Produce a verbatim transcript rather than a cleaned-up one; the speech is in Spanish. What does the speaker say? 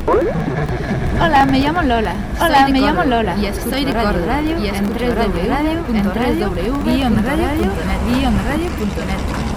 Hola, me llamo Lola. Hola, me llamo Lola. Y estoy de Radio Radio y en tres w w w punto radio punto net.